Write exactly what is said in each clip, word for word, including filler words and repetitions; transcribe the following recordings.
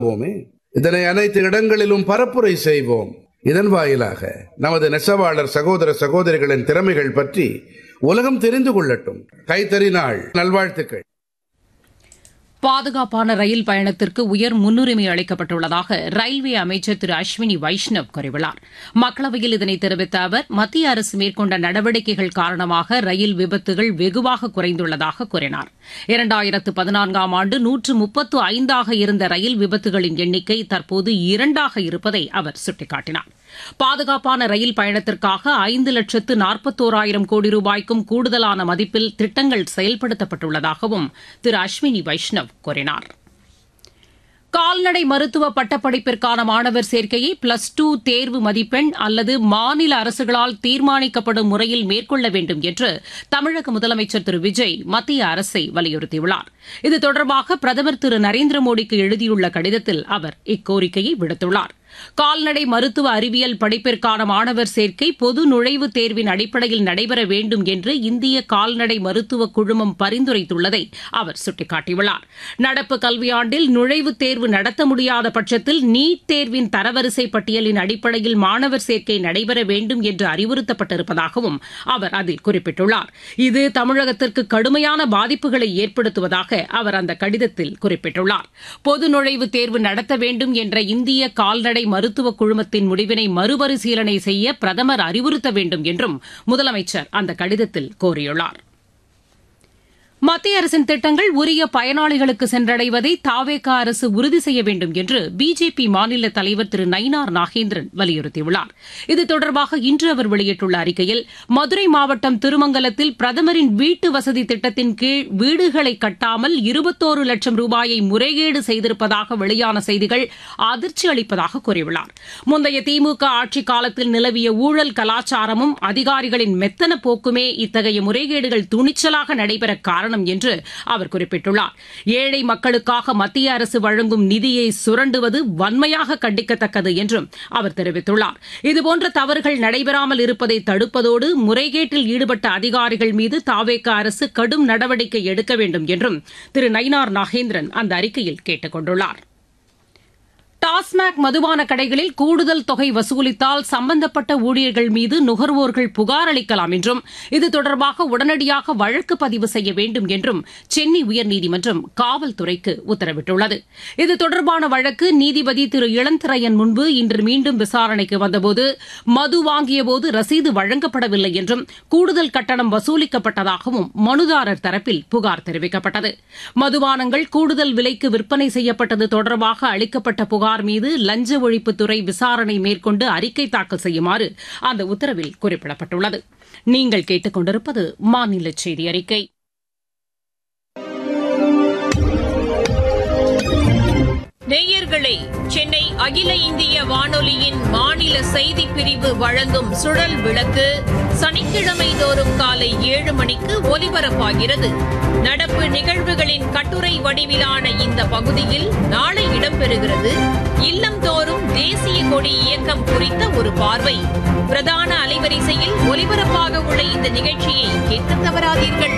இதனை அனைத்து இடங்களிலும் பரப்புரை செய்வோம். இதன் வாயிலாக நமது நெசவாளர் சகோதர சகோதரிகளின் திறமைகள் பற்றி உலகம் தெரிந்து கொள்ளட்டும். கைத்தறி நாள் நல்வாழ்த்துக்கள். பாதுகாப்பான ரயில் பயணத்திற்கு உயர் முன்னுரிமை அளிக்கப்பட்டுள்ளதாக ரயில்வே அமைச்சர் திரு அஸ்வினி வைஷ்ணவ் கூறியுள்ளார். மக்களவையில் இதனை தெரிவித்த அவர், மத்திய அரசு மேற்கொண்ட நடவடிக்கைகள் காரணமாக ரயில் விபத்துகள் வெகுவாக குறைந்துள்ளதாக கூறினார். இரண்டாயிரத்து பதினான்காம் ஆண்டு நூற்று முப்பத்து ஐந்தாக இருந்த ரயில் விபத்துகளின் எண்ணிக்கை தற்போது இரண்டாக இருப்பதை அவர் சுட்டிக்காட்டினார். பாதுகாப்பான ரயில் பயணத்திற்காக ஐந்து லட்சத்து நாற்பத்தோராயிரம் கோடி ரூபாய்க்கும் கூடுதலான மதிப்பில் திட்டங்கள் செயல்படுத்தப்பட்டுள்ளதாகவும் திரு அஸ்வினி வைஷ்ணவ் கூறினார். கால்நடை மருத்துவ பட்டப்படிப்பிற்கான மாணவர் சேர்க்கையை பிளஸ் டூ தேர்வு மதிப்பெண் அல்லது மாநில அரசுகளால் தீர்மானிக்கப்படும் முறையில் மேற்கொள்ள வேண்டும் என்று தமிழக முதலமைச்சர் திரு விஜய் மத்திய அரசை வலியுறுத்தியுள்ளார். இது தொடர்பாக பிரதமர் திரு நரேந்திர மோடிக்கு எழுதியுள்ள கடிதத்தில் அவர் இக்கோரிக்கையை விடுத்துள்ளார். கால்நடை மருத்துவ அறிவியல் படிப்பிற்கான மாணவர் சேர்க்கை பொது நுழைவுத் தேர்வின் அடிப்படையில் நடைபெற வேண்டும் என்று இந்திய கால்நடை மருத்துவ குழுமம் பரிந்துரைத்துள்ளதை அவர் சுட்டிக்காட்டியுள்ளார். நடப்பு கல்வியாண்டில் நுழைவுத் தேர்வு நடத்த முடியாத பட்சத்தில் நீட் தேர்வின் தரவரிசை பட்டியலின் அடிப்படையில் மாணவர் சேர்க்கை நடைபெற வேண்டும் என்று அறிவுறுத்தப்பட்டிருப்பதாகவும் அவர் அதில் குறிப்பிட்டுள்ளார். இது தமிழகத்திற்கு கடுமையான பாதிப்புகளை ஏற்படுத்துவதாக அவர் அந்த கடிதத்தில் குறிப்பிட்டுள்ளார். பொது நுழைவுத் தேர்வு நடத்த வேண்டும் என்ற இந்திய கால்நடை மருத்துவ குழுமத்தின் முடிவினை மறுபரிசீலனை செய்ய பிரதமர் அறிவுறுத்த வேண்டும் என்றும் முதலமைச்சர் அந்த கடிதத்தில் கோரியுள்ளார். மத்திய அரசின் திட்டங்கள் உரிய பயனாளிகளுக்கு சென்றடைவதை தாவேக அரசு உறுதி செய்ய வேண்டும் என்று பிஜேபி மாநில தலைவர் திரு நயினார் நாகேந்திரன் வலியுறுத்தியுள்ளார். இது தொடர்பாக இன்று அவர் வெளியிட்டுள்ள அறிக்கையில், மதுரை மாவட்டம் திருமங்கலத்தில் பிரதமரின் வீட்டு வசதி திட்டத்தின் கீழ் வீடுகளை கட்டாமல் இருபத்தோரு லட்சம் ரூபாயை முறைகேடு செய்திருப்பதாக வெளியான செய்திகள் அதிர்ச்சி அளிப்பதாக கூறியுள்ளார். முந்தைய திமுக ஆட்சிக் காலத்தில் நிலவிய ஊழல் கலாச்சாரமும் அதிகாரிகளின் மெத்தன போக்குமே இத்தகைய முறைகேடுகள் துணிச்சலாக நடைபெற காரணம் என்று அவர் குறிப்பிட்டுள்ளார். ஏழை மக்களுக்காக மத்திய அரசு வழங்கும் நிதியை சுரண்டுவது வன்மையாக கண்டிக்கத்தக்கது என்றும் அவர் தெரிவித்துள்ளார். இதுபோன்ற தவறுகள் நடைபெறாமல் இருப்பதை தடுப்பதோடு முறைகேட்டில் ஈடுபட்ட அதிகாரிகள் மீது தாவேக அரசு கடும் நடவடிக்கை எடுக்க வேண்டும் என்றும் திரு நயினார் நாகேந்திரன் அந்த அறிக்கையில் கேட்டுக் கொண்டுள்ளார். டாஸ்மாக் மதுபான கடைகளில் கூடுதல் தொகை வசூலித்தால் சம்பந்தப்பட்ட ஊழியர்கள் மீது நுகர்வோர்கள் புகார் அளிக்கலாம் என்றும் இது தொடர்பாக உடனடியாக வழக்கு பதிவு செய்ய வேண்டும் என்றும் சென்னை உயர்நீதிமன்றம் காவல்துறைக்கு உத்தரவிட்டுள்ளது. இது தொடர்பான வழக்கு நீதிபதி திரு இளந்திரையன் முன்பு இன்று மீண்டும் விசாரணைக்கு வந்தபோது மது வாங்கியபோது ரசீது வழங்கப்படவில்லை என்றும் கூடுதல் கட்டணம் வசூலிக்கப்பட்டதாகவும் மனுதாரர் தரப்பில் புகார் தெரிவிக்கப்பட்டது. மதுபானங்கள் கூடுதல் விலைக்கு விற்பனை செய்யப்பட்டது தொடர்பாக அளிக்கப்பட்ட புகார் மீது லஞ்ச ஒழிப்புத்துறை விசாரணை மேற்கொண்டு அறிக்கை தாக்கல் செய்யுமாறு அந்த உத்தரவில் குறிப்பிடப்பட்டுள்ளது. நீங்கள் கேட்டுக் கொண்டிருப்பது மாநில செய்தி அறிக்கை. நேயர்களே, சென்னை அகில இந்திய வானொலியின் மாநில செய்திப் பிரிவு வழங்கும் சுழல் விளக்கு சனிக்கிழமை தோறும் காலை ஏழு மணிக்கு ஒலிபரப்பாகிறது. நடப்பு நிகழ்வுகளின் கட்டுரை வடிவிலான இந்த பகுதியில் நாளை இடம்பெறுகிறது இல்லம்தோறும் தேசிய கொடி இயக்கம் குறித்த ஒரு பார்வை. பிரதான அலைவரிசையில் ஒலிபரப்பாக உள்ள இந்த நிகழ்ச்சியை கேட்க தவறாதீர்கள்.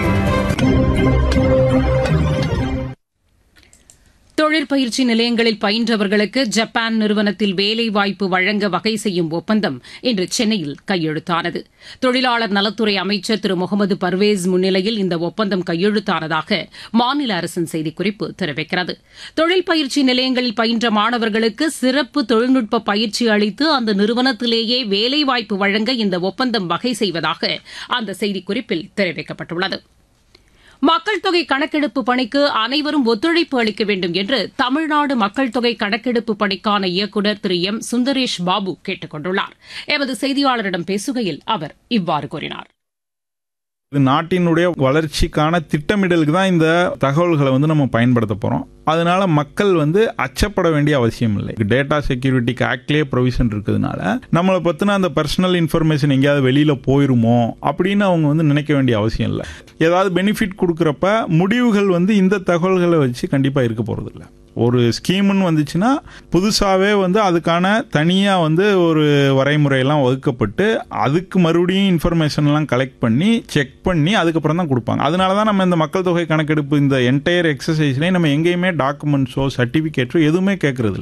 தொழிற்பயிற்சி நிலையங்களில் பயின்றவர்களுக்கு ஜப்பான் நிறுவனத்தில் வேலைவாய்ப்பு வழங்க வகை செய்யும் ஒப்பந்தம் இன்று சென்னையில் கையெழுத்தானது. தொழிலாளர் நலத்துறை அமைச்சர் திரு முகமது பர்வேஸ் முன்னிலையில் இந்த ஒப்பந்தம் கையெழுத்தானதாக மாநில அரசின் செய்திக்குறிப்பு தெரிவிக்கிறது. தொழில் பயிற்சி நிலையங்களில் பயின்ற மாணவர்களுக்கு சிறப்பு தொழில்நுட்ப பயிற்சி அளித்து அந்த நிறுவனத்திலேயே வேலைவாய்ப்பு வழங்க இந்த ஒப்பந்தம் வகை செய்வதாக அந்த செய்திக்குறிப்பில் தெரிவிக்கப்பட்டுள்ளது. மக்கள் தொகை கணக்கெடுப்பு பணிக்கு அனைவரும் ஒத்துழைப்பு அளிக்க வேண்டும் என்று தமிழ்நாடு மக்கள் தொகை கணக்கெடுப்பு பணிக்கான இயக்குநர் திரு எம் சுந்தரேஷ் பாபு கேட்டுக் கொண்டுள்ளார். எமது செய்தியாளரிடம் பேசுகையில் அவர் இவ்வாறு கூறினார். நாட்டினுடைய வளர்ச்சிக்கான திட்டமிடலுக்கு தான் இந்த தகவல்களை வந்து நம்ம பயன்படுத்த போறோம். அதனால மக்கள் வந்து அச்சப்பட வேண்டிய அவசியம் இல்லை. டேட்டா செக்யூரிட்டிக்கு ஆக்ட்லேயே ப்ரொவிஷன் இருக்கிறதுனால நம்மளை பத்தின அந்த பர்சனல் இன்ஃபர்மேஷன் எங்கேயாவது வெளியில போயிருமோ அப்படின்னு அவங்க வந்து நினைக்க வேண்டிய அவசியம் இல்லை. ஏதாவது பெனிஃபிட் கொடுக்குறப்ப முடிவுகள் வந்து இந்த தகவல்களை வச்சு கண்டிப்பா இருக்க போறது இல்லை. ஒரு ஸ்கீம்னு வந்துச்சுன்னா புதுசாகவே வந்து அதுக்கான தனியாக வந்து ஒரு வரைமுறையெல்லாம் வகுக்கப்பட்டு அதுக்கு மறுபடியும் இன்ஃபர்மேஷன்லாம் கலெக்ட் பண்ணி செக் பண்ணி அதுக்கப்புறம் தான் கொடுப்பாங்க. அதனால தான் நம்ம இந்த மக்கள் தொகை கணக்கெடுப்பு இந்த என்டையர் எக்ஸசைஸ்லேயே நம்ம எங்கேயுமே டாக்குமெண்ட்ஸோ சர்டிஃபிகேட்டோ எதுவுமே கேட்கறது